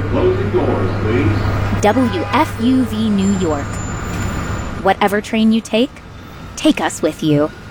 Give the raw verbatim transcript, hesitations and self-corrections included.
closing doors, please. W F U V New York. Whatever train you take, take us with you.